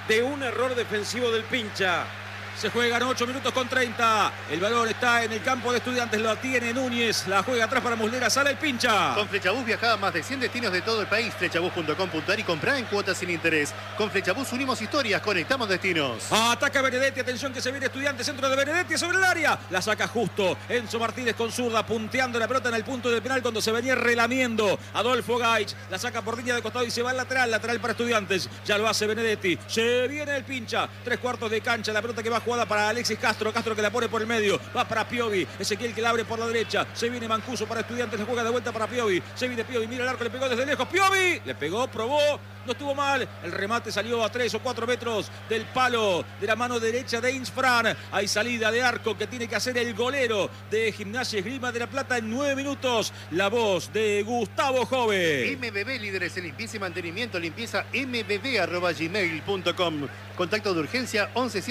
de un error defensivo del Pincha. Se juegan 8 minutos con 30. El balón está en el campo de Estudiantes. Lo tiene Núñez. La juega atrás para Muslera. Sale el Pincha. Con Flechabús viajaba a más de 100 destinos de todo el país. Flechabús.com.ar y comprá en cuotas sin interés. Con Flechabús unimos historias, conectamos destinos. Ataca Benedetti. Atención que se viene Estudiantes. Centro de Benedetti sobre el área. La saca justo. Enzo Martínez con zurda. Punteando la pelota en el punto del penal cuando se venía relamiendo. Adolfo Gaich. La saca por línea de costado y se va al lateral. Lateral para Estudiantes. Ya lo hace Benedetti. Se viene el Pincha. 3/4 de cancha. La pelota que va jugada para Alexis Castro. Castro que la pone por el medio. Va para Piovi. Ezequiel que la abre por la derecha. Se viene Mancuso para Estudiantes. Le juega de vuelta para Piovi. Se viene Piovi. Mira el arco. Le pegó desde lejos. Piovi. Le pegó. Probó. No estuvo mal. El remate salió a 3 o 4 metros del palo de la mano derecha de Insfran. Hay salida de arco que tiene que hacer el golero de Gimnasia Esgrima de La Plata en 9 minutos. La voz de Gustavo Jove. MBB, líderes en limpieza y mantenimiento. Limpieza mbb@gmail.com. Contacto de urgencia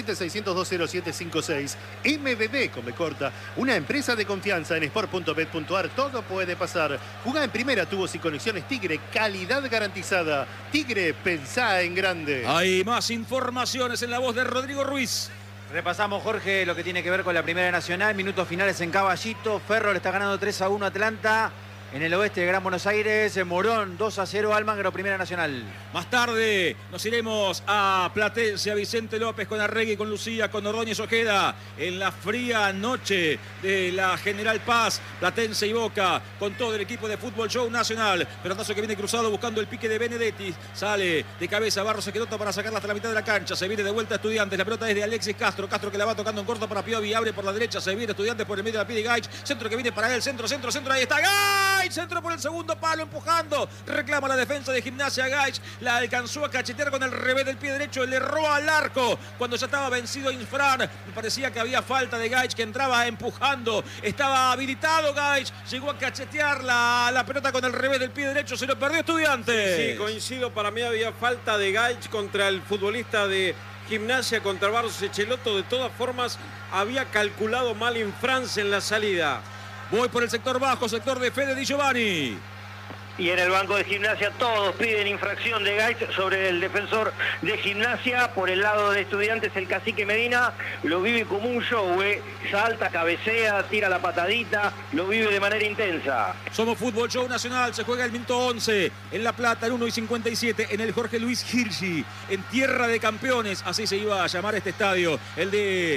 1176020756. MBB, come corta. Una empresa de confianza en sport.bet.ar. Todo puede pasar. Jugá en primera, tubos y conexiones Tigre. Calidad garantizada. Tigre, pensá en grande. Hay más informaciones en la voz de Rodrigo Ruiz. Repasamos, Jorge, lo que tiene que ver con la Primera Nacional. Minutos finales en Caballito. Ferro le está ganando 3-1 a Atlanta. En el oeste de Gran Buenos Aires, Morón 2-0 Almagro, Primera Nacional. Más tarde nos iremos a Platense, a Vicente López con Arregui, con Lucía, con Ordóñez Ojeda. En la fría noche de la General Paz, Platense y Boca, con todo el equipo de Fútbol Show Nacional. Pelotazo que viene cruzado buscando el pique de Benedetti. Sale de cabeza Barros Esqueloto para sacarla hasta la mitad de la cancha. Se viene de vuelta Estudiantes. La pelota es de Alexis Castro. Castro que la va tocando en corto para Piovi. Abre por la derecha. Se viene Estudiantes por el medio de la pide Gaich. Centro que viene para él. Centro. Ahí está Gaich. Centro por el segundo palo, empujando. Reclama la defensa de Gimnasia. Gaich la alcanzó a cachetear con el revés del pie derecho. Le roba al arco cuando ya estaba vencido Insfran. Me parecía que había falta de Gaich, que entraba empujando. Estaba habilitado Gaich. Llegó a cachetear la pelota con el revés del pie derecho. Se lo perdió Estudiantes. Sí, coincido. Para mí había falta de Gaich contra el futbolista de Gimnasia, contra Barros Echeloto. De todas formas, había calculado mal Insfran en la salida. Voy por el sector bajo, sector de Fede Di Giovanni. Y en el banco de Gimnasia todos piden infracción de Gaich sobre el defensor de Gimnasia. Por el lado de Estudiantes, el cacique Medina lo vive como un show, salta, cabecea, tira la patadita, lo vive de manera intensa. Somos Fútbol Show Nacional, se juega el minuto 11 en La Plata, el 1:57 en el Jorge Luis Hirschi, en Tierra de Campeones, así se iba a llamar este estadio, el de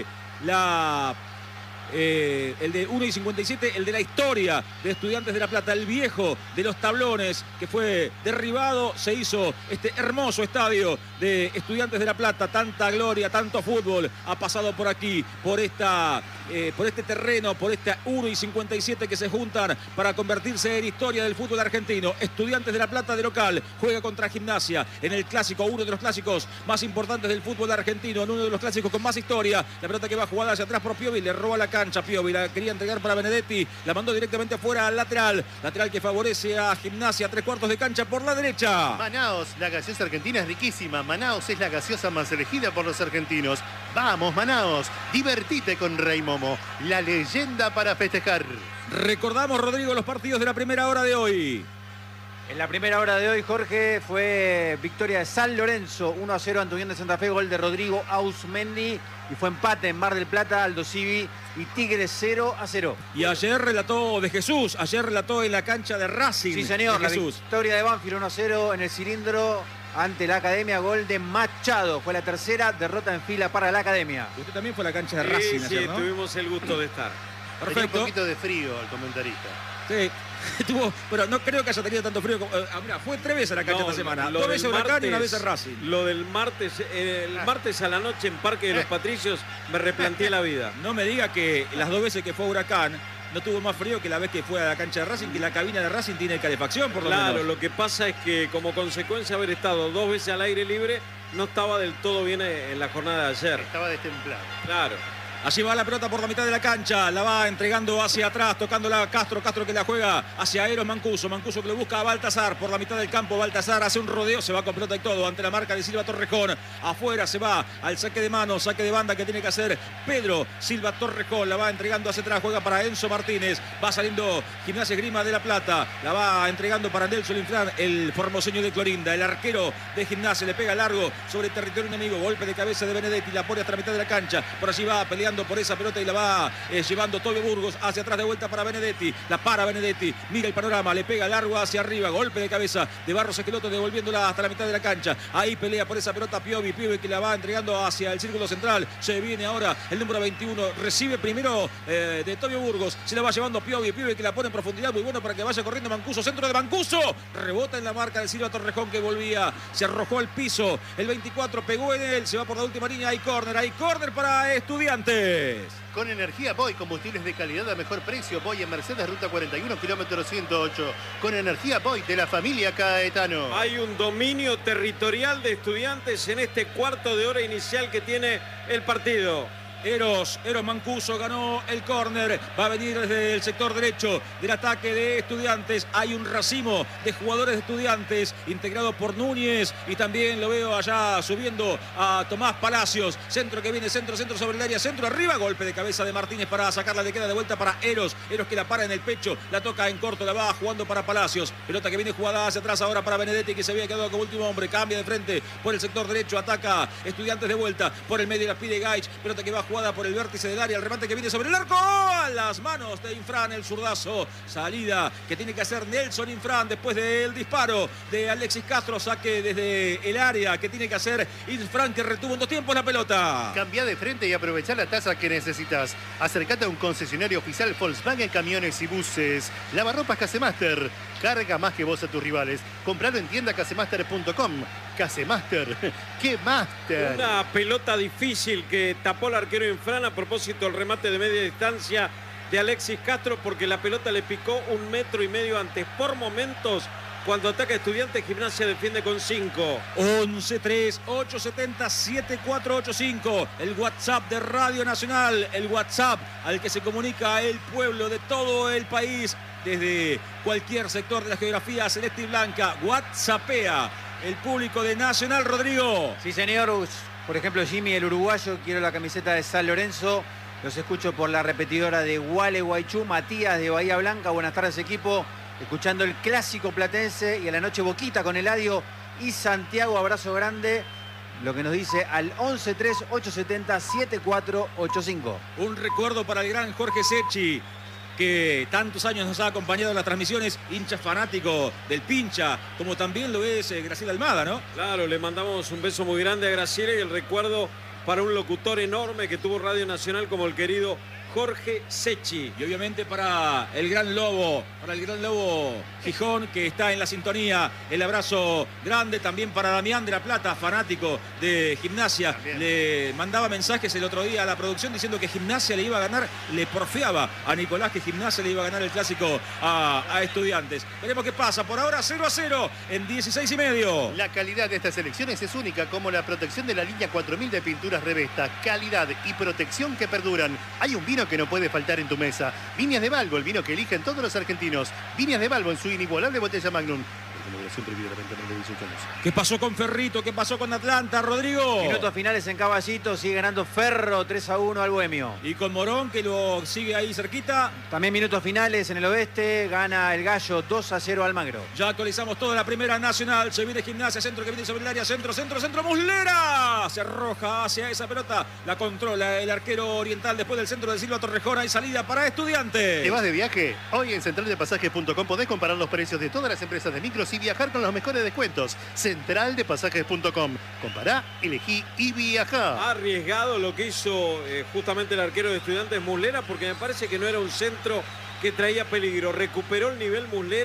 1:57, el de la historia de Estudiantes de La Plata, el viejo de los tablones que fue derribado. Se hizo este hermoso estadio de Estudiantes de La Plata. Tanta gloria, tanto fútbol ha pasado por aquí, por este terreno, por esta 1:57 que se juntan para convertirse en historia del fútbol argentino. Estudiantes de La Plata de local juega contra Gimnasia en el clásico, uno de los clásicos más importantes del fútbol argentino, en uno de los clásicos con más historia. La pelota que va jugada hacia atrás por Piovi, le roba la cancha Piovi, la quería entregar para Benedetti, la mandó directamente afuera al lateral que favorece a Gimnasia, 3/4 de cancha por la derecha. Manaos, la gaseosa argentina es riquísima. Manaos es la gaseosa más elegida por los argentinos. Vamos Manaos, divertite con Rey Momo, la leyenda para festejar. Recordamos, Rodrigo, los partidos de la primera hora de hoy. En la primera hora de hoy, Jorge, fue victoria de San Lorenzo, 1-0 ante Unión de Santa Fe, gol de Rodrigo Ausmendi. Y fue empate en Mar del Plata, Aldo Civi y Tigre 0-0. Y ayer relató de Jesús, en la cancha de Racing. Sí, señor, de la Jesús. victoria de Banfield 1-0 en el cilindro ante la Academia, gol de Machado. Fue la tercera derrota en fila para la Academia. Usted también fue a la cancha de Racing Sí, ayer, ¿no? tuvimos el gusto de estar. Tenía un poquito de frío el comentarista. Sí, pero no creo que haya tenido tanto frío. Mira, fue 3 veces a la cancha esta semana. 2 veces Huracán y 1 vez en Racing. Lo del martes, martes a la noche en Parque de los Patricios, me replanteé la vida. No me diga que las 2 veces que fue a Huracán no tuvo más frío que la vez que fue a la cancha de Racing, que la cabina de Racing tiene calefacción, por lo menos. Claro, lo que pasa es que como consecuencia de haber estado 2 veces al aire libre, no estaba del todo bien en la jornada de ayer. Estaba destemplado. Claro. Allí va la pelota por la mitad de la cancha. La va entregando hacia atrás, tocándola Castro. Castro que la juega hacia Eros Mancuso. Mancuso que lo busca a Baltasar por la mitad del campo. Baltasar hace un rodeo, se va con pelota y todo ante la marca de Silva Torrejón. Afuera se va al saque de mano, saque de banda que tiene que hacer Pedro Silva Torrejón. La va entregando hacia atrás, juega para Enzo Martínez. Va saliendo Gimnasia Esgrima de La Plata. La va entregando para Nelson Infran, el formoseño de Clorinda. El arquero de Gimnasia le pega largo sobre el territorio enemigo. Golpe de cabeza de Benedetti. La pone hasta la mitad de la cancha. Por allí va peleando por esa pelota y la va llevando Tobio Burgos hacia atrás de vuelta para Benedetti. La para Benedetti, mira el panorama, le pega largo hacia arriba, golpe de cabeza de Barros Esqueloto devolviéndola hasta la mitad de la cancha. Ahí pelea por esa pelota Piovi que la va entregando hacia el círculo central. Se viene ahora el número 21, recibe primero de Tobio Burgos, se la va llevando Piovi que la pone en profundidad, muy bueno para que vaya corriendo Mancuso, centro de Mancuso, rebota en la marca de Silva Torrejón que volvía, se arrojó al piso, el 24 pegó en él, se va por la última línea, hay córner para Estudiantes. Con energía Boy, combustibles de calidad a mejor precio. Boy en Mercedes, ruta 41, kilómetro 108. Con energía Boy de la familia Caetano. Hay un dominio territorial de Estudiantes en este cuarto de hora inicial que tiene el partido. Eros Mancuso ganó el córner, va a venir desde el sector derecho del ataque de Estudiantes. Hay un racimo de jugadores de Estudiantes integrado por Núñez y también lo veo allá subiendo a Tomás Palacios. Centro que viene, centro sobre el área, centro arriba, golpe de cabeza de Martínez para sacarla, le queda de vuelta para Eros que la para en el pecho, la toca en corto, la va jugando para Palacios. Pelota que viene jugada hacia atrás ahora para Benedetti que se había quedado como último hombre, cambia de frente por el sector derecho, ataca Estudiantes de vuelta por el medio, la pide Gaich, pelota que va jugada por el vértice del área, el remate que viene sobre el arco, a las manos de Infran, el zurdazo, salida que tiene que hacer Nelson Infran después del disparo de Alexis Castro, saque desde el área que tiene que hacer Infran que retuvo en 2 tiempos la pelota. Cambia de frente y aprovecha la tasa que necesitas. Acercate a un concesionario oficial Volkswagen Camiones y Buses. Lavarropas Casemaster, carga más que vos a tus rivales. Compralo en tienda casemaster.com. Casemaster, ¡qué máster! Una pelota difícil que tapó el arquero Infran a propósito del remate de media distancia de Alexis Castro porque la pelota le picó 1,5 metros antes. Por momentos, cuando ataca Estudiantes, Gimnasia defiende con 5. 11-3-870-7485. El WhatsApp de Radio Nacional. El WhatsApp al que se comunica el pueblo de todo el país. Desde cualquier sector de la geografía celeste y blanca. WhatsAppea el público de Nacional, Rodrigo. Sí, señor. Por ejemplo, Jimmy, el uruguayo, quiero la camiseta de San Lorenzo. Los escucho por la repetidora de Gualeguaychú. Matías de Bahía Blanca. Buenas tardes, equipo. Escuchando el clásico platense y a la noche Boquita con Eladio y Santiago. Abrazo grande. Lo que nos dice al 11-3-870-7485. Un recuerdo para el gran Jorge Secchi, que tantos años nos ha acompañado en las transmisiones, hincha fanático del Pincha, como también lo es Graciela Almada, ¿no? Claro, le mandamos un beso muy grande a Graciela y el recuerdo para un locutor enorme que tuvo Radio Nacional como el querido Jorge Secchi. Y obviamente para el gran Lobo Gijón, que está en la sintonía. El abrazo grande también para Damián de La Plata, fanático de Gimnasia. También le mandaba mensajes el otro día a la producción diciendo que Gimnasia le iba a ganar, le porfiaba a Nicolás que Gimnasia le iba a ganar el clásico a Estudiantes. Veremos qué pasa. Por ahora 0-0 en 16,5. La calidad de estas elecciones es única, como la protección de la línea 4000 de pinturas Revesta. Calidad y protección que perduran. Hay un vino que no puede faltar en tu mesa. Viñas de Balbo, el vino que eligen todos los argentinos. Viñas de Balbo en su inigualable botella Magnum. ¿Qué pasó con Ferrito? ¿Qué pasó con Atlanta, Rodrigo? Minutos finales en Caballito, sigue ganando Ferro 3-1 al Bohemio. Y con Morón, que lo sigue ahí cerquita. También minutos finales en el oeste, gana el Gallo 2-0 al Almagro. Ya actualizamos toda la primera nacional. Se viene Gimnasia, centro que viene sobre el área, centro, Muslera. Se arroja hacia esa pelota, la controla el arquero oriental después del centro de Silva Torrejón. Hay salida para Estudiantes. ¿Te vas de viaje? Hoy en centraldepasajes.com podés comparar los precios de todas las empresas de micros y viajar con los mejores descuentos. Centraldepasajes.com. Compará, elegí y viajá. Arriesgado lo que hizo justamente el arquero de Estudiantes Muslera, porque me parece que no era un centro que traía peligro. Recuperó el nivel Muslera,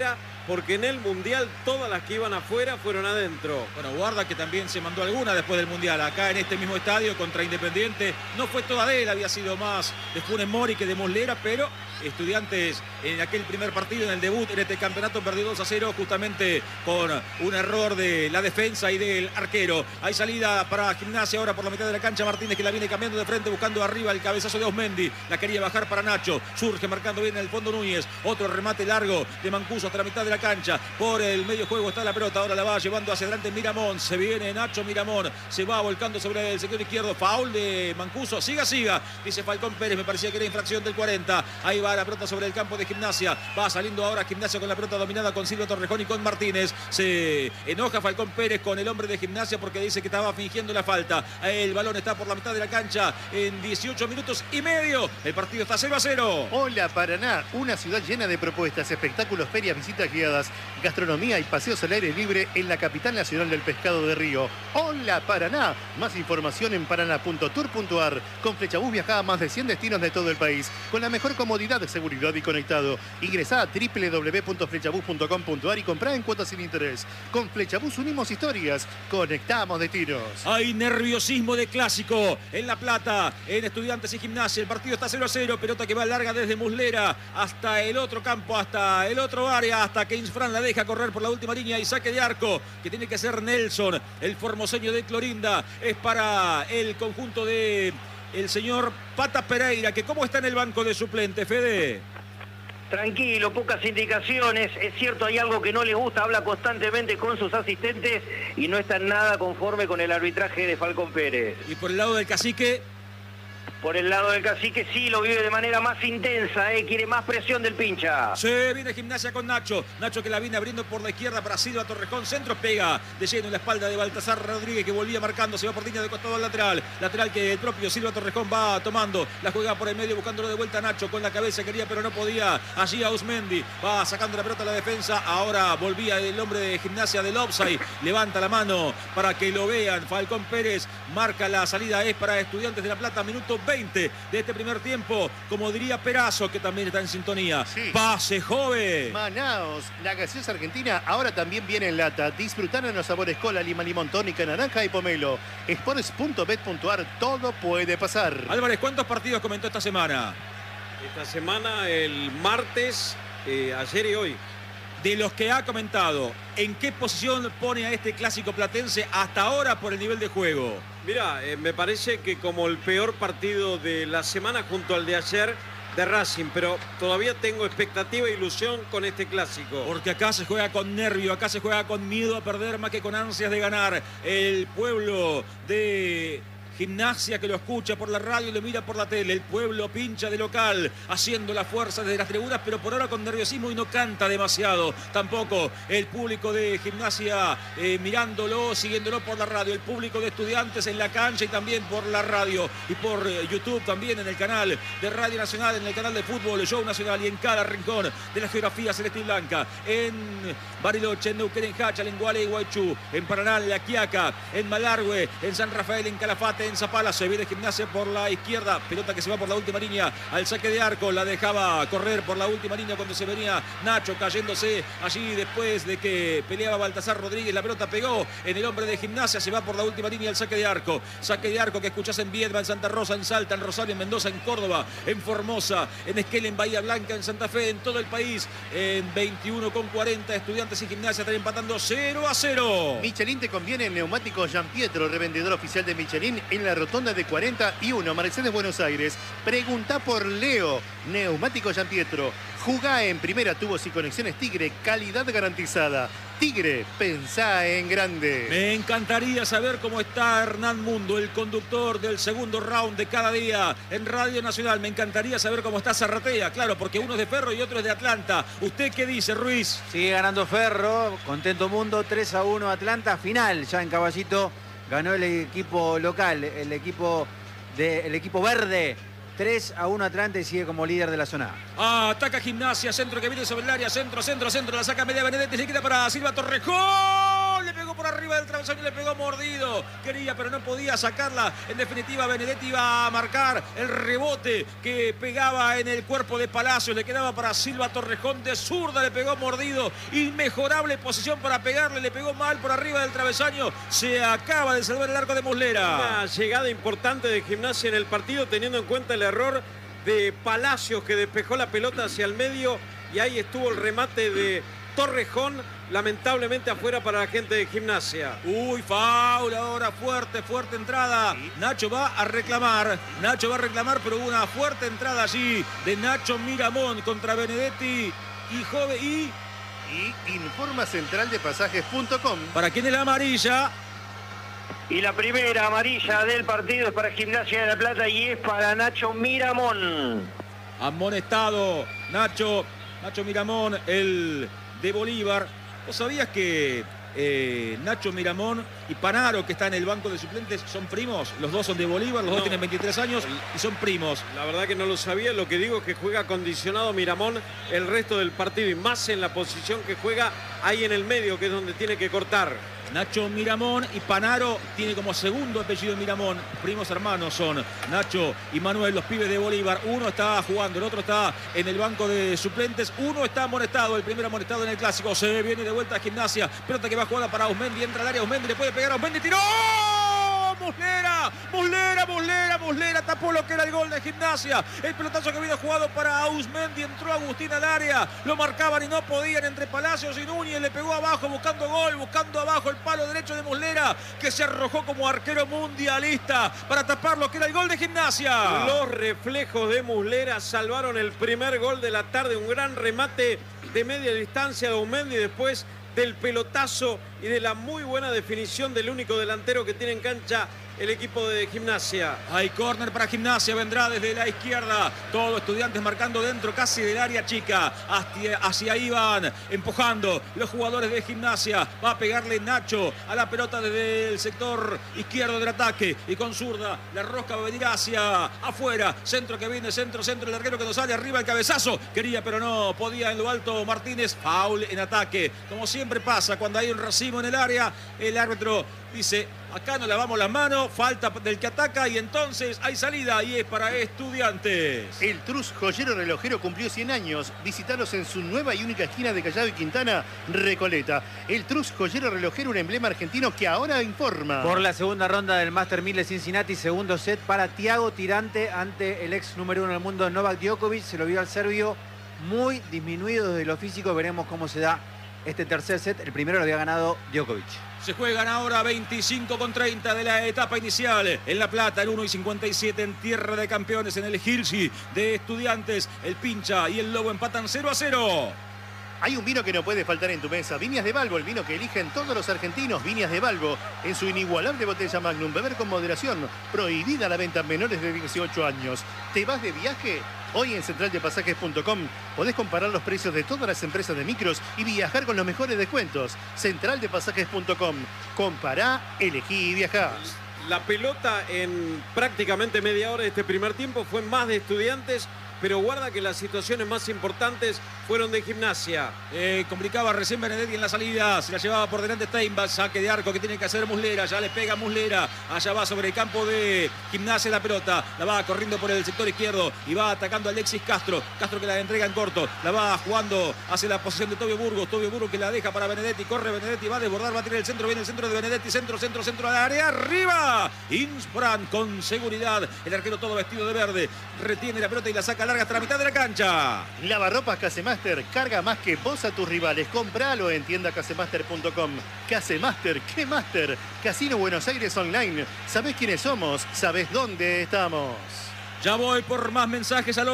porque en el Mundial todas las que iban afuera fueron adentro. Bueno, guarda que también se mandó alguna después del Mundial. Acá en este mismo estadio contra Independiente. No fue toda de él, había sido más de Funes Mori que de Muslera, pero Estudiantes en aquel primer partido, en el debut en este campeonato, perdió 2-0 justamente con un error de la defensa y del arquero. Hay salida para Gimnasia ahora por la mitad de la cancha. Martínez, que la viene cambiando de frente, buscando arriba el cabezazo de Osmendi. La quería bajar para Nacho. Surge marcando bien en el fondo Núñez. Otro remate largo de Mancuso hasta la mitad de la cancha. Por el medio juego está la pelota. Ahora la va llevando hacia adelante Miramón. Se viene Nacho Miramón. Se va volcando sobre el sector izquierdo. Foul de Mancuso. Siga, dice Falcón Pérez. Me parecía que era infracción del 40. Ahí va la pelota sobre el campo de Gimnasia. Va saliendo ahora Gimnasia con la pelota dominada con Silvio Torrejón y con Martínez. Se enoja Falcón Pérez con el hombre de Gimnasia porque dice que estaba fingiendo la falta. El balón está por la mitad de la cancha en 18 minutos y medio. El partido está 0-0. Hola Paraná, una ciudad llena de propuestas, espectáculos, ferias, visitas guiadas, gastronomía y paseos al aire libre en la capital nacional del pescado de Río. Hola Paraná, más información en paraná.tour.ar. Con Flechabús viaja a más de 100 destinos de todo el país, con la mejor comodidad, seguridad y conectado. Ingresá a www.flechabús.com.ar y comprá en cuotas sin interés. Con Flechabús unimos historias, conectamos destinos. Hay nerviosismo de clásico en La Plata, en Estudiantes y Gimnasia. El partido está 0-0, pelota que va larga desde Muslera hasta el otro campo, hasta el otro área, hasta que Insfran la deja correr por la última línea y saque de arco, que tiene que ser Nelson, el formoseño de Clorinda. Es para el conjunto de el señor Pata Pereira, que cómo está en el banco de suplente, Fede. Tranquilo, pocas indicaciones. Es cierto, hay algo que no le gusta, habla constantemente con sus asistentes y no está nada conforme con el arbitraje de Falcón Pérez. Y por el lado del cacique. Por el lado del cacique sí lo vive de manera más intensa, quiere más presión del pincha. Se viene Gimnasia con Nacho. Nacho que la viene abriendo por la izquierda para Silva Torrejón. Centro, pega de lleno en la espalda de Baltasar Rodríguez, que volvía marcando. Se va por línea de costado al lateral. Lateral que el propio Silva Torrejón va tomando. La juega por el medio buscándolo de vuelta a Nacho. Con la cabeza quería pero no podía. Allí a Usmendi. Va sacando la pelota a la defensa. Ahora volvía el hombre de Gimnasia del offside. Levanta la mano para que lo vean. Falcón Pérez marca la salida. Es para Estudiantes de La Plata. Minuto 20 de este primer tiempo, como diría Perazo, que también está en sintonía. Sí. Pase, joven. Manaos, la gaseosa argentina ahora también viene en lata. Disfrutar en los sabores cola, lima, limón, tónica, naranja y pomelo. Sports.bet.ar, todo puede pasar. Álvarez, ¿cuántos partidos comentó esta semana? Esta semana, el martes, ayer y hoy. De los que ha comentado, ¿en qué posición pone a este clásico platense hasta ahora por el nivel de juego? Mira, me parece que como el peor partido de la semana junto al de ayer de Racing, pero todavía tengo expectativa e ilusión con este clásico. Porque acá se juega con nervio, acá se juega con miedo a perder más que con ansias de ganar. El pueblo de Gimnasia que lo escucha por la radio y lo mira por la tele. El pueblo pincha de local, haciendo la fuerza desde las tribunas, pero por ahora con nerviosismo y no canta demasiado. Tampoco el público de Gimnasia mirándolo, siguiéndolo por la radio. El público de Estudiantes en la cancha y también por la radio. Y por YouTube también en el canal de Radio Nacional, en el canal de fútbol Show Nacional y en cada rincón de la geografía celeste y blanca. En Bariloche, en Neuquén, en Hachal, en Guale y Guaychú, en Paraná, en La Quiaca, en Malargüe, en San Rafael, en Calafate, en Zapala. Se viene Gimnasia por la izquierda, pelota que se va por la última línea al saque de arco, la dejaba correr por la última línea cuando se venía Nacho cayéndose allí después de que peleaba Baltasar Rodríguez. La pelota pegó en el hombre de Gimnasia, se va por la última línea al saque de arco que escuchás en Viedma, en Santa Rosa, en Salta, en Rosario, en Mendoza, en Córdoba, en Formosa, en Esquel, en Bahía Blanca, en Santa Fe, en todo el país. En 21:40 Estudiantes y Gimnasia están empatando 0-0. Michelin te conviene en neumáticos Gianpietro, revendedor oficial de Michelin en la rotonda de 41, Mercedes, Buenos Aires. Pregunta por Leo, Neumáticos Gianpietro. Jugá en primera, tubos y conexiones Tigre, calidad garantizada. Tigre, pensá en grande. Me encantaría saber cómo está Hernán Mundo, el conductor del segundo round de cada día en Radio Nacional. Me encantaría saber cómo está Zarratea, claro, porque uno es de Ferro y otro es de Atlanta. ¿Usted qué dice, Ruiz? Sigue ganando Ferro, contento Mundo, 3-1 Atlanta. Final ya en Caballito, ganó el equipo local, el equipo verde. 3-1 Atlanta y sigue como líder de la zona A. Ataca Gimnasia, centro que viene sobre el área, centro, la saca media Benedetti, se queda para Silva Torrejón, le pegó por arriba del travesaño, le pegó mordido. Quería, pero no podía sacarla. En definitiva, Benedetti iba a marcar el rebote que pegaba en el cuerpo de Palacios. Le quedaba para Silva Torrejón de zurda, le pegó mordido. Inmejorable posición para pegarle, le pegó mal por arriba del travesaño. Se acaba de salvar el arco de Muslera. Una llegada importante de Gimnasia en el partido, teniendo en cuenta el error de Palacios, que despejó la pelota hacia el medio, y ahí estuvo el remate de Torrejón, lamentablemente afuera para la gente de Gimnasia. Uy, faul ahora, fuerte entrada. Nacho va a reclamar, pero hubo una fuerte entrada allí de Nacho Miramón contra Benedetti y informa centraldepasajes.com. ¿Para quién es la amarilla? Y la primera amarilla del partido es para Gimnasia de La Plata y es para Nacho Miramón. Amonestado Nacho Miramón, el de Bolívar. ¿Vos sabías que Nacho Miramón y Panaro, que está en el banco de suplentes, son primos? Los dos son de Bolívar, los dos tienen 23 años y son primos. La verdad que no lo sabía. Lo que digo es que juega condicionado Miramón el resto del partido, y más en la posición que juega ahí en el medio, que es donde tiene que cortar. Nacho Miramón y Panaro tiene como segundo apellido Miramón. Primos hermanos son Nacho y Manuel, los pibes de Bolívar. Uno está jugando, el otro está en el banco de suplentes. Uno está amonestado, el primero amonestado en el clásico. Se viene de vuelta a Gimnasia. Pelota que va jugada para Ausmendi. Entra al área Ausmendi, le puede pegar a Ausmendi. ¡Tiró! Muslera tapó lo que era el gol de Gimnasia. El pelotazo que había jugado para Ausmendi, entró Agustín al área, lo marcaban y no podían entre Palacios y Núñez. Le pegó abajo buscando gol, buscando abajo el palo derecho de Muslera, que se arrojó como arquero mundialista para tapar lo que era el gol de Gimnasia. Los reflejos de Muslera salvaron el primer gol de la tarde. Un gran remate de media distancia de Ausmendi, después del pelotazo y de la muy buena definición del único delantero que tiene en cancha el equipo de Gimnasia. Hay córner para Gimnasia, vendrá desde la izquierda. Todo Estudiantes marcando dentro casi del área chica. Hacia ahí van empujando los jugadores de Gimnasia. Va a pegarle Nacho a la pelota desde el sector izquierdo del ataque. Y con zurda, la rosca va a venir hacia afuera. Centro que viene, centro, el arquero que nos sale arriba, el cabezazo. Quería, pero no podía en lo alto Martínez. Foul en ataque. Como siempre pasa cuando hay un racimo en el área, el árbitro dice: acá nos lavamos las manos, falta del que ataca, y entonces hay salida, y es para Estudiantes. El Trus Joyero Relojero cumplió 100 años. Visítalos en su nueva y única esquina de Callao y Quintana, Recoleta. El Trus Joyero Relojero, un emblema argentino que ahora informa. Por la segunda ronda del Master 1000 de Cincinnati, segundo set para Thiago Tirante ante el ex número 1 del mundo, Novak Djokovic. Se lo vio al serbio muy disminuido desde lo físico. Veremos cómo se da este tercer set. El primero lo había ganado Djokovic. Se juegan ahora 25:30 de la etapa inicial. En La Plata, el 1:57 en Tierra de Campeones, en el Hilsi de Estudiantes. El Pincha y el Lobo empatan 0-0. Hay un vino que no puede faltar en tu mesa. Viñas de Balbo, el vino que eligen todos los argentinos. Viñas de Balbo, en su inigualable botella Magnum. Beber con moderación. Prohibida la venta a menores de 18 años. ¿Te vas de viaje? Hoy en centraldepasajes.com podés comparar los precios de todas las empresas de micros y viajar con los mejores descuentos. Centraldepasajes.com. Compará, elegí y viajá. La pelota en prácticamente media hora de este primer tiempo fue más de Estudiantes, pero guarda que las situaciones más importantes fueron de Gimnasia. Complicaba recién Benedetti en la salida, se la llevaba por delante Steinbach, saque de arco que tiene que hacer Muslera, ya le pega Muslera, allá va sobre el campo de Gimnasia la pelota, la va corriendo por el sector izquierdo y va atacando a Alexis Castro que la entrega en corto, la va jugando hacia la posición de Tobio Burgos que la deja para Benedetti, corre Benedetti, va a desbordar, va a tirar el centro, viene el centro de Benedetti, centro al área, arriba, Inspran con seguridad, el arquero todo vestido de verde, retiene la pelota y la saca larga hasta la mitad de la cancha. Lavarropas Casemaster, carga más que vos a tus rivales. Compralo en tiendacasemaster.com. Casemaster, ¿qué Master? Casino Buenos Aires Online. ¿Sabés quiénes somos? ¿Sabés dónde estamos? Ya voy por más mensajes al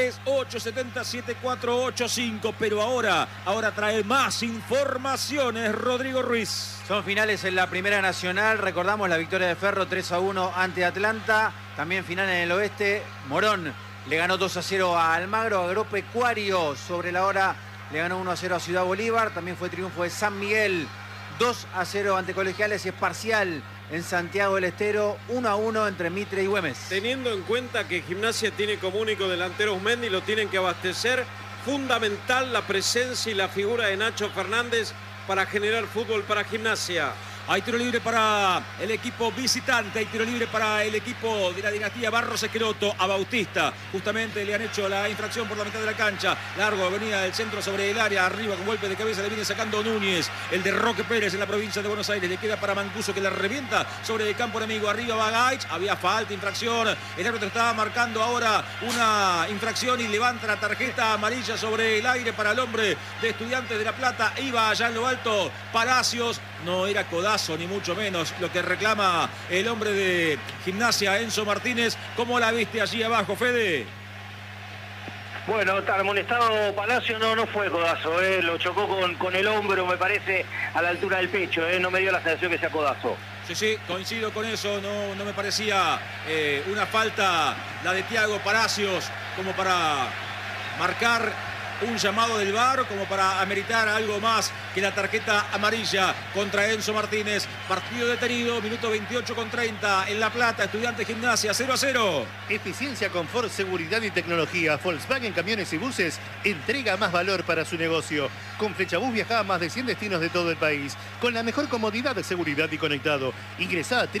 11-3-870-7485, pero ahora trae más informaciones Rodrigo Ruiz. Son finales en la Primera Nacional. Recordamos la victoria de Ferro 3-1 ante Atlanta. También final en el oeste. Morón le ganó 2-0 a Almagro. Agropecuario sobre la hora le ganó 1-0 a Ciudad Bolívar. También fue triunfo de San Miguel 2-0 ante Colegiales, y es parcial en Santiago del Estero 1-1 entre Mitre y Güemes. Teniendo en cuenta que Gimnasia tiene como único delantero Ausmendi, lo tienen que abastecer. Fundamental la presencia y la figura de Nacho Fernández para generar fútbol para Gimnasia. Hay tiro libre para el equipo visitante, hay tiro libre para el equipo de la dinastía Barros Esqueloto. A Bautista justamente le han hecho la infracción por la mitad de la cancha. Largo, venía del centro sobre el área, arriba con golpe de cabeza le viene sacando Núñez. El de Roque Pérez en la provincia de Buenos Aires, le queda para Mancuso que la revienta sobre el campo enemigo. Arriba va Gaich, había falta, infracción. El árbitro estaba marcando ahora una infracción y levanta la tarjeta amarilla sobre el aire para el hombre de Estudiantes de La Plata. Iba allá en lo alto Palacios, no era codazo ni mucho menos lo que reclama el hombre de Gimnasia, Enzo Martínez. ¿Cómo la viste allí abajo, Fede? Bueno, está amonestado Palacio, no fue codazo, lo chocó con el hombro, me parece, a la altura del pecho, no me dio la sensación que sea codazo. Sí, coincido con eso, no me parecía una falta la de Thiago Palacios como para marcar un llamado del VAR, como para ameritar algo más que la tarjeta amarilla contra Enzo Martínez. Partido detenido, minuto 28:30 en La Plata, Estudiantes Gimnasia 0-0. Eficiencia, confort, seguridad y tecnología. Volkswagen Camiones y Buses entrega más valor para su negocio. Con Flechabús viaja a más de 100 destinos de todo el país, con la mejor comodidad, seguridad y conectado. Ingresá a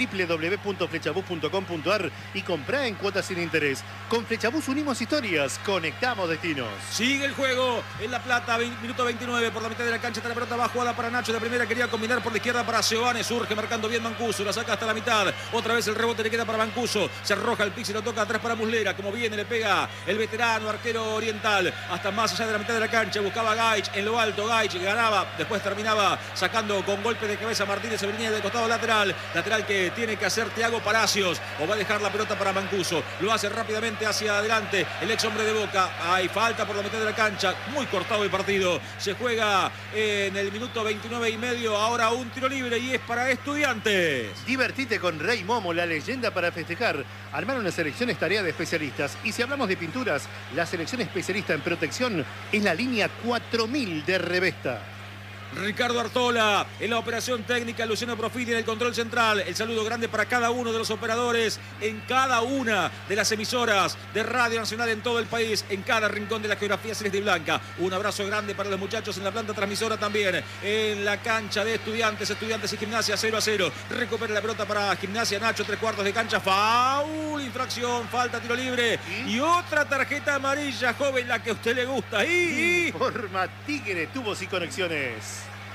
www.flechabús.com.ar y comprá en cuotas sin interés. Con Flechabús unimos historias, conectamos destinos. Sigue el juego en La Plata, minuto 29 por la mitad de la cancha. Está la pelota, va jugada para Nacho. La primera quería combinar por la izquierda para Giovanni. Surge marcando bien Mancuso. La saca hasta la mitad. Otra vez el rebote le queda para Mancuso. Se arroja el piso y lo toca atrás para Muslera. Como viene, le pega el veterano arquero oriental. Hasta más allá de la mitad de la cancha. Buscaba Gaich en lo alto. Gaich ganaba. Después terminaba sacando con golpe de cabeza Martínez. Se venía del costado lateral. Lateral que tiene que hacer Thiago Palacios. O va a dejar la pelota para Mancuso. Lo hace rápidamente hacia adelante el ex hombre de Boca. Hay falta por la mitad de la cancha. Muy cortado el partido. Se juega en el minuto 29:30. Ahora un tiro libre y es para Estudiantes. Divertite con Rey Momo, la leyenda para festejar. Armar una selección es tarea de especialistas. Y si hablamos de pinturas, la selección especialista en protección es la línea 4000 de Revesta. Ricardo Artola en la operación técnica, Luciano Profili en el control central. El saludo grande para cada uno de los operadores en cada una de las emisoras de Radio Nacional en todo el país, en cada rincón de la geografía celeste y blanca. Un abrazo grande para los muchachos en la planta transmisora también. En la cancha de Estudiantes y Gimnasia 0-0. Recupera la pelota para Gimnasia. Nacho, 3/4 de cancha. Foul, infracción, falta, tiro libre. Y otra tarjeta amarilla, joven, la que a usted le gusta. Informa Tigre, tubos y conexiones.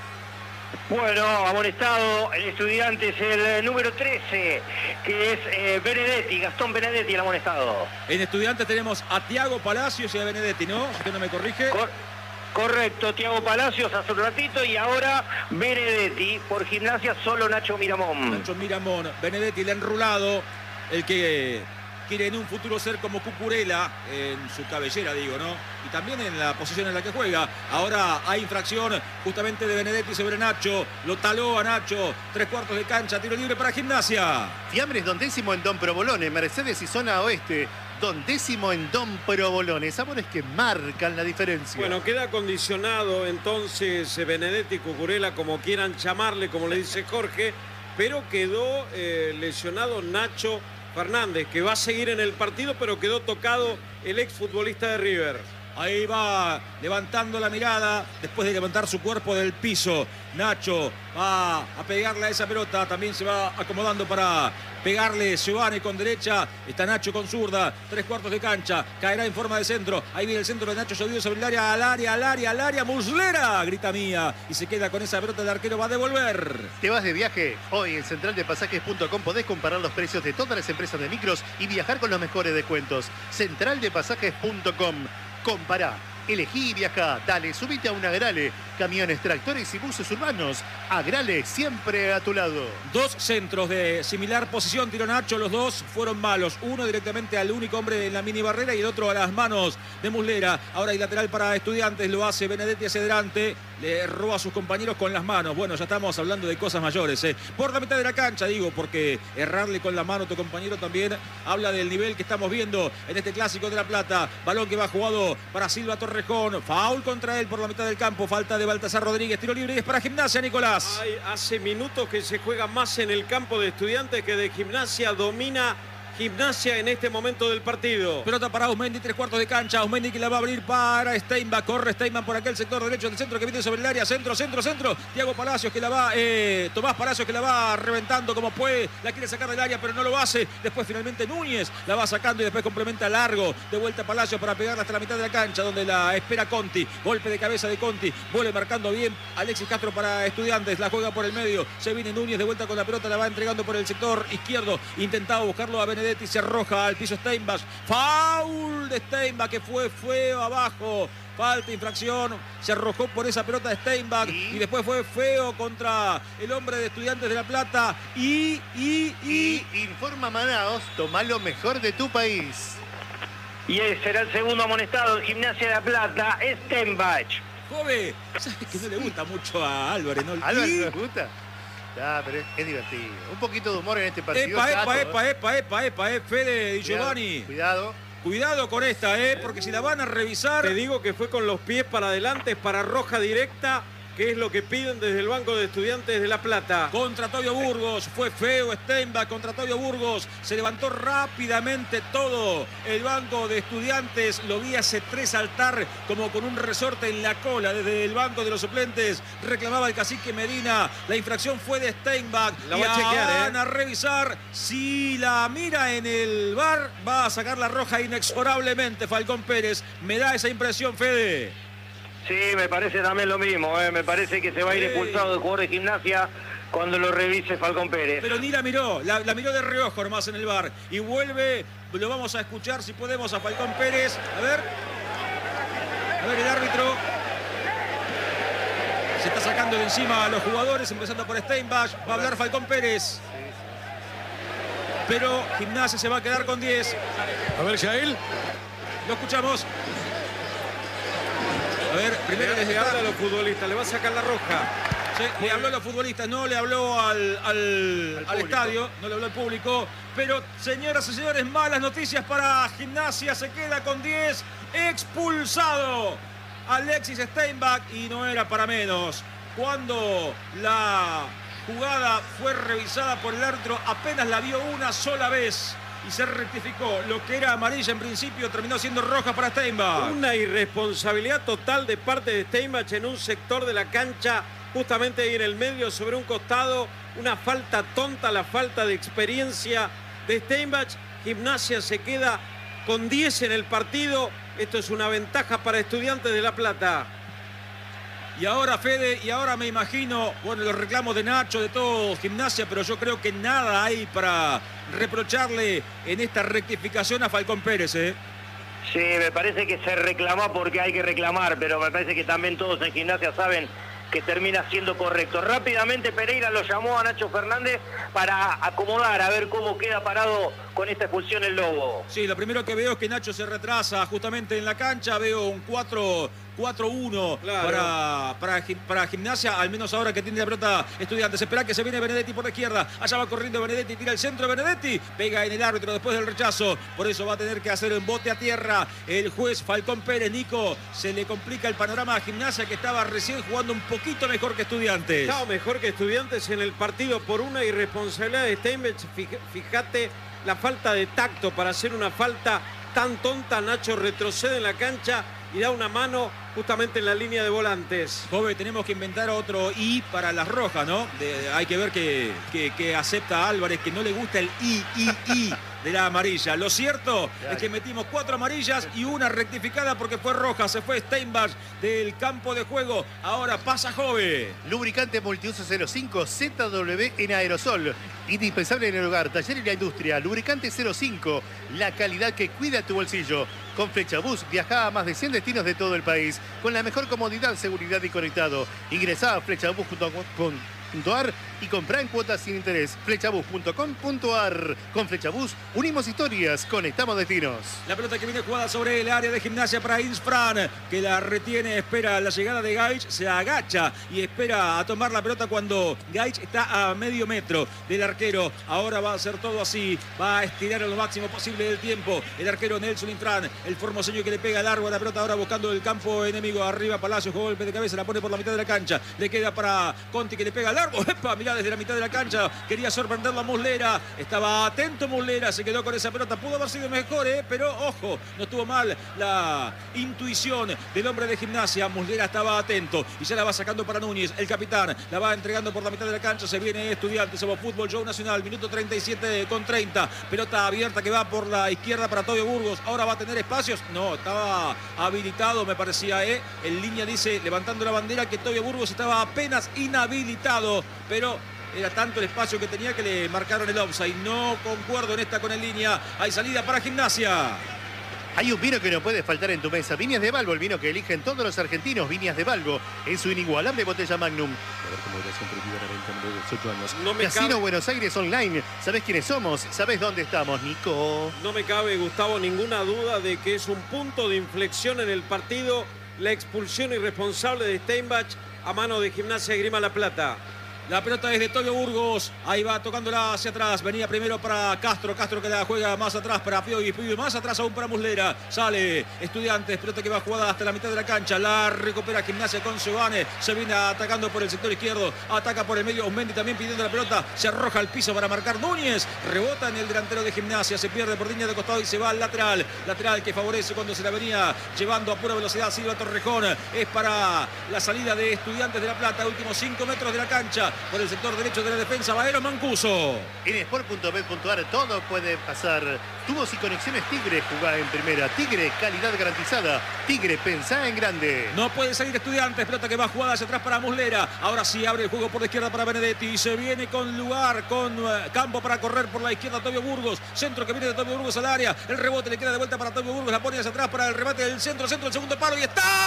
Bueno, amonestado el Estudiantes, el número 13, que es Benedetti, Gastón Benedetti, el amonestado. En Estudiantes tenemos a Thiago Palacios y a Benedetti, ¿no? Si usted no me corrige. Correcto, Thiago Palacios hace un ratito y ahora Benedetti. Por Gimnasia solo Nacho Miramón. Nacho Miramón, Benedetti, el enrulado, el que quiere en un futuro ser como Cucurella en su cabellera, digo, ¿no? Y también en la posición en la que juega. Ahora hay infracción justamente de Benedetti sobre Nacho. Lo taló a Nacho. 3/4 de cancha. Tiro libre para Gimnasia. Fiambres Don Décimo en Don Provolone. Mercedes y zona oeste. Don Décimo en Don Provolone. Sabores que marcan la diferencia. Bueno, queda condicionado entonces Benedetti, Cucurella, como quieran llamarle, como le dice Jorge. Pero quedó lesionado Nacho Fernández, que va a seguir en el partido, pero quedó tocado el exfutbolista de River. Ahí va levantando la mirada después de levantar su cuerpo del piso. Nacho va a pegarle a esa pelota. También se va acomodando para pegarle Giovanni con derecha. Está Nacho con zurda. 3/4 de cancha. Caerá en forma de centro. Ahí viene el centro de Nacho Sodido sobre el área. Al área. Muslera, grita Mía. Y se queda con esa pelota. El arquero va a devolver. ¿Te vas de viaje? Hoy en centraldepasajes.com podés comparar los precios de todas las empresas de micros y viajar con los mejores descuentos. Centraldepasajes.com. Compará, elegí y viajá. Dale, subite a un Agrale. Camiones, tractores y buses urbanos. Agrale, siempre a tu lado. Dos centros de similar posición tiró Nacho. Los dos fueron malos. Uno directamente al único hombre en la mini barrera y el otro a las manos de Muslera. Ahora hay lateral para Estudiantes. Lo hace Benedetti hacia adelante. Le roba a sus compañeros con las manos. Bueno, ya estamos hablando de cosas mayores. Por la mitad de la cancha, digo, porque errarle con la mano a tu compañero también habla del nivel que estamos viendo en este clásico de La Plata. Balón que va jugado para Silva Torrejón. Foul contra él por la mitad del campo. Falta de Baltasar Rodríguez. Tiro libre y es para Gimnasia, Nicolás. Hace minutos que se juega más en el campo de Estudiantes que de Gimnasia. Domina Gimnasia en este momento del partido. Pelota para Ausmendi, 3/4 de cancha. Ausmendi que la va a abrir para Steinbach. Corre Steinbach por aquel sector derecho del centro que viene sobre el área. Centro. Thiago Palacios que la va, Tomás Palacios que la va reventando como puede. La quiere sacar del área, pero no lo hace. Después finalmente Núñez la va sacando y después complementa largo. De vuelta Palacios para pegarla hasta la mitad de la cancha, donde la espera Conti. Golpe de cabeza de Conti. Vuelve marcando bien Alexis Castro para Estudiantes. La juega por el medio. Se viene Núñez de vuelta con la pelota. La va entregando por el sector izquierdo. Intentaba buscarlo a Benedetti. Se arroja al piso Steinbach. Foul de Steinbach que fue feo abajo. Falta, infracción. Se arrojó por esa pelota de Steinbach. Y después fue feo contra el hombre de Estudiantes de La Plata. Y informa Manaos, toma lo mejor de tu país. Y ese será el segundo amonestado en Gimnasia de La Plata, Steinbach. Joven, ¿sabes que no le gusta mucho a Álvarez? ¿No? ¿Álvarez no le gusta? Ah, pero es divertido. Un poquito de humor en este partido. Epa, Fede Di Giovanni. Cuidado con esta, porque si la van a revisar... Te digo que fue con los pies para adelante, es para roja directa, que es lo que piden desde el banco de Estudiantes de La Plata. Contra Tobio Burgos, fue feo Steinbach contra Tobio Burgos, se levantó rápidamente todo el banco de Estudiantes, lo vi hace 3 saltar como con un resorte en la cola desde el banco de los suplentes, reclamaba el cacique Medina, la infracción fue de Steinbach, la va a chequear, van a revisar, si la mira en el VAR, va a sacar la roja inexorablemente Falcón Pérez, me da esa impresión, Fede. Sí, me parece también lo mismo. Me parece que se va a ir expulsado el jugador de Gimnasia cuando lo revise Falcón Pérez. Pero ni la miró, la miró de reojo nomás en el VAR. Y vuelve, lo vamos a escuchar si podemos a Falcón Pérez. A ver el árbitro. Se está sacando de encima a los jugadores, empezando por Steinbach. Va a hablar Falcón Pérez. Pero Gimnasia se va a quedar con 10. A ver, Yael. Lo escuchamos. A ver, primero le habla a los futbolistas, le va a sacar la roja. Sí, le habló a los futbolistas, no le habló al estadio, no le habló al público. Pero, señoras y señores, malas noticias para Gimnasia. Se queda con 10. Expulsado Alexis Steinbach y no era para menos. Cuando la jugada fue revisada por el árbitro, apenas la vio una sola vez. Y se rectificó. Lo que era amarilla en principio terminó siendo roja para Steinbach. Una irresponsabilidad total de parte de Steinbach en un sector de la cancha, justamente ahí en el medio, sobre un costado. Una falta tonta, la falta de experiencia de Steinbach. Gimnasia se queda con 10 en el partido. Esto es una ventaja para Estudiantes de La Plata. Y ahora, Fede, me imagino, bueno, los reclamos de Nacho, de todo Gimnasia, pero yo creo que nada hay para reprocharle en esta rectificación a Falcón Pérez, ¿eh? Sí, me parece que se reclama porque hay que reclamar, pero me parece que también todos en Gimnasia saben que termina siendo correcto. Rápidamente Pereira lo llamó a Nacho Fernández para acomodar, a ver cómo queda parado con esta expulsión el Lobo. Sí, lo primero que veo es que Nacho se retrasa justamente en la cancha, veo un 4-1 claro. para Gimnasia, al menos ahora que tiene la pelota Estudiantes. Espera que se viene Benedetti por la izquierda, allá va corriendo Benedetti, tira el centro Benedetti, pega en el árbitro después del rechazo, por eso va a tener que hacer un bote a tierra el juez Falcón Pérez. Nico, se le complica el panorama a Gimnasia, que estaba recién jugando un poquito mejor que Estudiantes. Estaba mejor que Estudiantes en el partido por una irresponsabilidad de Steinbach. Fíjate la falta de tacto para hacer una falta tan tonta. Nacho retrocede en la cancha y da una mano justamente en la línea de volantes. Joven, tenemos que inventar otro I para las rojas, ¿no? Hay que ver que acepta Álvarez, que no le gusta el I de la amarilla. Lo cierto es que metimos 4 amarillas y una rectificada porque fue roja. Se fue Steinbach del campo de juego. Ahora pasa Jove. Lubricante multiuso 05 ZW en aerosol. Indispensable en el hogar, taller y la industria. Lubricante 05. La calidad que cuida tu bolsillo. Con Flechabús viaja a más de 100 destinos de todo el país. Con la mejor comodidad, seguridad y conectado. Ingresá a flechabús.com.ar y comprá en cuotas sin interés. Flechabús.com.ar. Con Flechabús unimos historias, conectamos destinos. La pelota que viene jugada sobre el área de Gimnasia para Insfran, que la retiene, espera la llegada de Gaich, se agacha y espera a tomar la pelota cuando Gaich está a medio metro del arquero. Ahora va a hacer todo así, va a estirar lo máximo posible del tiempo el arquero Nelson Insfran, el formoseño que le pega largo a la pelota, ahora buscando el campo enemigo. Arriba Palacios, golpe de cabeza, la pone por la mitad de la cancha, le queda para Conti que le pega largo. ¡Epa! Mirá Muslera desde la mitad de la cancha. Quería sorprenderlo a Muslera. Estaba atento Muslera, se quedó con esa pelota. Pudo haber sido mejor, pero ojo, no estuvo mal la intuición del hombre de Gimnasia. Muslera estaba atento y ya la va sacando para Núñez, el capitán. La va entregando por la mitad de la cancha. Se viene Estudiantes. Somos Fútbol Show Nacional. Minuto 37 con 30. Pelota abierta que va por la izquierda para Tobio Burgos. Ahora va a tener espacios. No, estaba habilitado, me parecía. En línea dice, levantando la bandera, que Tobio Burgos estaba apenas inhabilitado. Pero era tanto el espacio que tenía que le marcaron el offside. No concuerdo en esta con el línea. Hay salida para Gimnasia. Hay un vino que no puede faltar en tu mesa. Viñas de Balbo, el vino que eligen todos los argentinos. Viñas de Balbo, en su inigualable botella Magnum. A ver cómo eres prohibida la venta menor de 18 años. No me Casino cabe... Buenos Aires Online. ¿Sabés quiénes somos? ¿Sabés dónde estamos, Nico? No me cabe, Gustavo, ninguna duda de que es un punto de inflexión en el partido la expulsión irresponsable de Steinbach a mano de Gimnasia Esgrima La Plata. La pelota es de Tobio Burgos. Ahí va tocándola hacia atrás. Venía primero para Castro. Castro que la juega más atrás para Piovi. Piovi más atrás aún para Muslera. Sale Estudiantes. Pelota que va jugada hasta la mitad de la cancha. La recupera Gimnasia con Giovanni. Se viene atacando por el sector izquierdo. Ataca por el medio. Mendy también pidiendo la pelota. Se arroja al piso para marcar Núñez. Rebota en el delantero de Gimnasia. Se pierde por línea de costado y se va al lateral. Lateral que favorece cuando se la venía llevando a pura velocidad Silva Torrejón. Es para la salida de Estudiantes de La Plata. Últimos 5 metros de la cancha. Por el sector derecho de la defensa, Valero Mancuso. En sport.bet.ar todo puede pasar. Tubos y conexiones Tigre, jugá en primera. Tigre, calidad garantizada. Tigre, pensá en grande. No puede salir Estudiantes, pelota que va jugada hacia atrás para Muslera. Ahora sí abre el juego por la izquierda para Benedetti. Se viene con lugar, con campo para correr por la izquierda Tobio Burgos. Centro que viene de Tobio Burgos al área. El rebote le queda de vuelta para Tobio Burgos. La pone hacia atrás para el remate del centro. Centro, el segundo palo y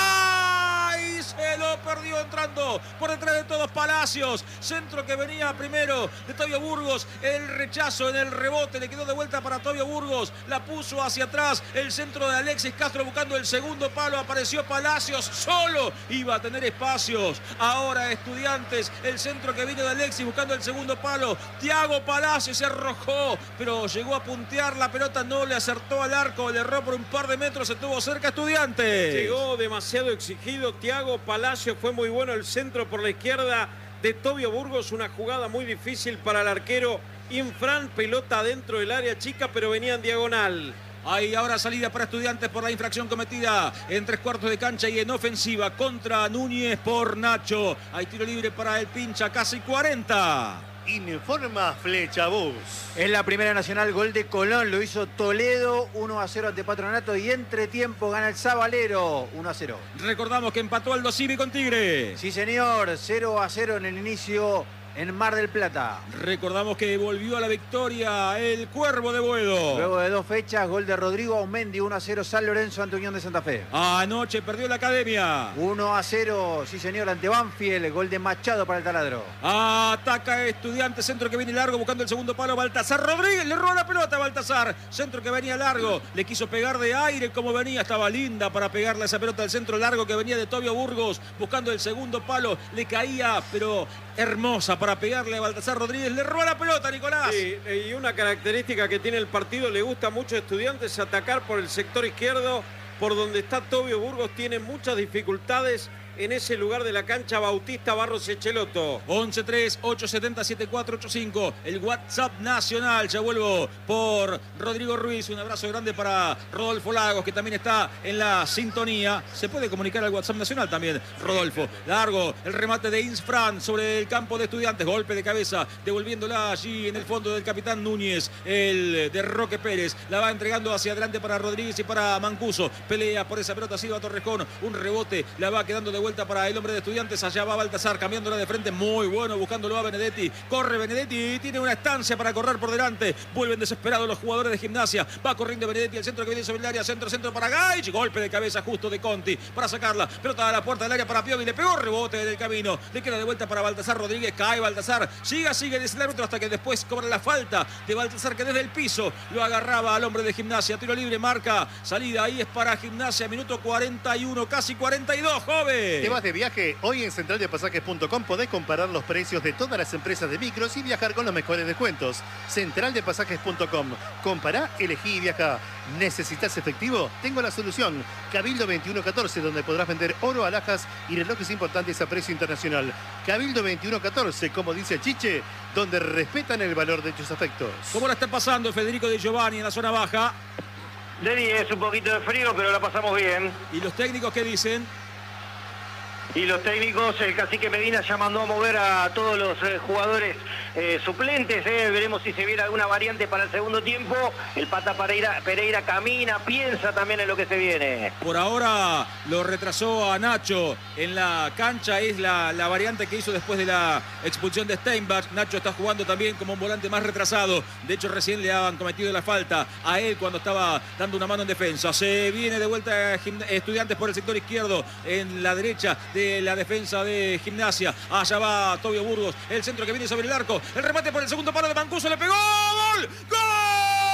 está. Y se lo perdió entrando por detrás de todos Palacios. Centro que venía primero de Tobio Burgos. El rechazo en el rebote le quedó de vuelta para Tobio Burgos. La puso hacia atrás. El centro de Alexis Castro buscando el segundo palo. Apareció Palacios solo. Iba a tener espacios. Ahora Estudiantes. El centro que vino de Alexis buscando el segundo palo. Thiago Palacios se arrojó. Pero llegó a puntear la pelota. No le acertó al arco. Le erró por un par de metros. Estuvo cerca Estudiantes. Llegó demasiado exigido Thiago Palacios. Fue muy bueno el centro por la izquierda de Tobio Burgos. Una jugada muy difícil para el arquero Infran. Pelota dentro del área chica, pero venía en diagonal. Hay ahora salida para Estudiantes por la infracción cometida en 3/4 de cancha y en ofensiva contra Núñez por Nacho. Hay tiro libre para el pincha, casi 40. Informa Flecha Bus. En la Primera Nacional, gol de Colón, lo hizo Toledo, 1-0 ante Patronato y entretiempo gana el Sabalero, 1-0. Recordamos que empató Aldo Civi con Tigre. Sí, señor, 0-0 en el inicio en Mar del Plata. Recordamos que volvió a la victoria el Cuervo de Boedo. Luego de 2 fechas, gol de Rodrigo Aumendi, 1-0 San Lorenzo ante Unión de Santa Fe. Anoche perdió la Academia. 1-0, sí señor, ante Banfield, gol de Machado para el Taladro. Ataca Estudiantes, centro que viene largo buscando el segundo palo. Baltasar Rodríguez le roba la pelota a Baltasar. Centro que venía largo, le quiso pegar de aire como venía. Estaba linda para pegarle esa pelota al centro largo que venía de Tobio Burgos buscando el segundo palo. Le caía, pero hermosa para pegarle a Baltasar Rodríguez. Le roba la pelota, Nicolás. Sí, y una característica que tiene el partido, le gusta mucho a Estudiantes atacar por el sector izquierdo, por donde está Tobio Burgos. Tiene muchas dificultades en ese lugar de la cancha Bautista Barros Echeloto. 11-3-870-7485, el WhatsApp nacional. Ya vuelvo por Rodrigo Ruiz. Un abrazo grande para Rodolfo Lagos, que también está en la sintonía. Se puede comunicar al WhatsApp nacional también, Rodolfo. Largo, el remate de Insfran sobre el campo de Estudiantes. Golpe de cabeza, devolviéndola allí en el fondo del capitán Núñez. El de Roque Pérez. La va entregando hacia adelante para Rodríguez y para Mancuso. Pelea por esa pelota Silva Torrejón. Un rebote, la va quedando de vuelta para el hombre de Estudiantes. Allá va Baltasar cambiándola de frente, muy bueno, buscándolo a Benedetti. Corre Benedetti y tiene una estancia para correr por delante. Vuelven desesperados los jugadores de Gimnasia. Va corriendo Benedetti, el centro que viene sobre el área. Centro para Gaich. Golpe de cabeza justo de Conti para sacarla. Pelota a la puerta del área para Piovi. Le pegó, rebote del camino. Le queda de vuelta para Baltasar Rodríguez. Cae Baltasar. Sigue dice el árbitro hasta que después cobra la falta de Baltasar, que desde el piso lo agarraba al hombre de Gimnasia. Tiro libre, marca. Salida ahí es para Gimnasia. Minuto 41, casi 42, joven. viaje. ¿Te vas de viaje? Hoy en centraldepasajes.com podés comparar los precios de todas las empresas de micros y viajar con los mejores descuentos. Centraldepasajes.com. Compará, elegí y viajá. ¿Necesitas efectivo? Tengo la solución. Cabildo 2114, donde podrás vender oro, alhajas y relojes importantes a precio internacional. Cabildo 2114, como dice Chiche, donde respetan el valor de tus afectos. ¿Cómo la está pasando Federico de Giovanni en la zona baja? De 10, un poquito de frío, pero la pasamos bien. ¿Y los técnicos qué dicen? Y los técnicos, el cacique Medina ya mandó a mover a todos los jugadores suplentes. Veremos si se viene alguna variante para el segundo tiempo. El Pata Pereira camina, piensa también en lo que se viene. Por ahora lo retrasó a Nacho en la cancha. Es la variante que hizo después de la expulsión de Steinbach. Nacho está jugando también como un volante más retrasado. De hecho, recién le han cometido la falta a él cuando estaba dando una mano en defensa. Se viene de vuelta Estudiantes por el sector izquierdo, en la derecha de la defensa de Gimnasia. Allá va Tobio Burgos, el centro que viene sobre el arco, el remate por el segundo palo de Mancuso, le pegó, ¡gol! ¡Gol!